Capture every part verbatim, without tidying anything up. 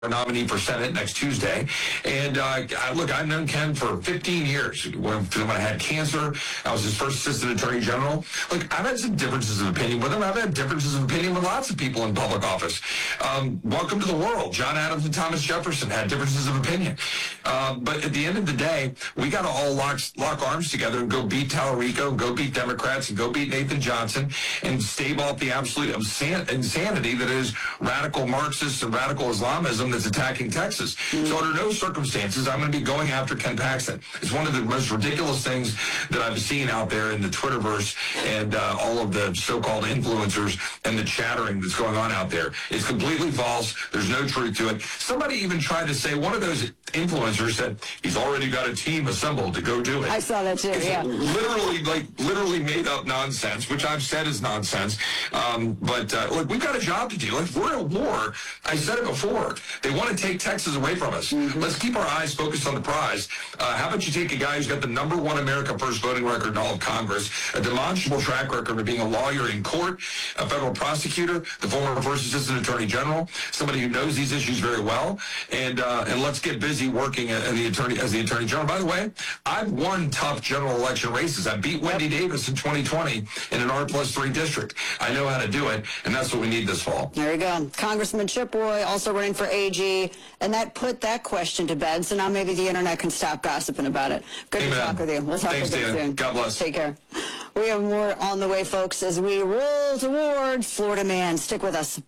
nominee for Senate next Tuesday. And uh, I, look, I've known Ken for fifteen years. When, when I had cancer, I was his first assistant attorney general. Look, I've had some differences of opinion with him. I've had differences of opinion with lots of people in public office. Um, welcome to the world. John Adams and Thomas Jefferson had differences of opinion. Uh, but at the end of the day, we got to all lock, lock arms together and go beat Tallarico, and go beat Democrats, and go beat Nathan Johnson, and stave off the absolute insanity that is radical Marxists and radical Islamism that's attacking Texas. Mm-hmm. So under no circumstances, I'm going to be going after Ken Paxton. It's one of the most ridiculous things that I've seen out there in the Twitterverse and uh, all of the so-called influencers and the chattering that's going on out there. It's completely false. There's no truth to it. Somebody even tried to say, one of those influencers said, he's already got a team assembled to go do it. I saw that too, it's yeah. Literally, like, literally made up nonsense, which I've said is nonsense. Um, but, uh, look, we've got a job to do. Like, we're at war. I said it before. They want to take Texas away from us. Mm-hmm. Let's keep our eyes focused on the prize. Uh, how about you take a guy who's got the number one America First voting record in all of Congress, a demonstrable track record of being a lawyer in court, a federal prosecutor, the former first assistant attorney general, somebody who knows these issues very well, and uh, and let's get busy working as the attorney as the attorney general. By the way, I've won tough general election races. I beat Wendy Davis in twenty twenty in an R plus three district. I know how to do it, and that's what we need this fall. There you go. Congressman Chip Roy also running for A G, and that put that question to bed, so now maybe the internet can stop gossiping about it. Good Amen. to talk with you. We'll talk Thanks, again Dan. soon. God bless. Take care. We have more on the way, folks, as we roll toward Florida Man. Stick with us.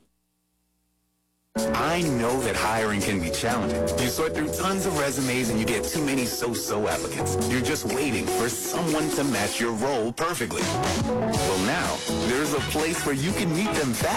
I know that hiring can be challenging. You sort through tons of resumes and you get too many so-so applicants. You're just waiting for someone to match your role perfectly. Well, now, there's a place where you can meet them fast.